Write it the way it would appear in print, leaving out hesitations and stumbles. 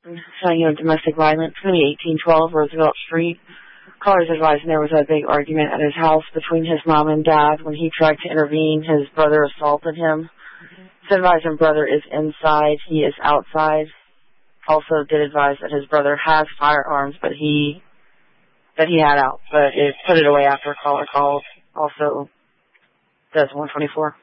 Telling domestic violence, 1812 Roosevelt Street. Callers advising there was a big argument at his house between his mom and dad. When he tried to intervene, his brother assaulted him. His advising brother is inside, he is outside. Also did advise that his brother has firearms, but he it put it away after a caller called. Also does 124.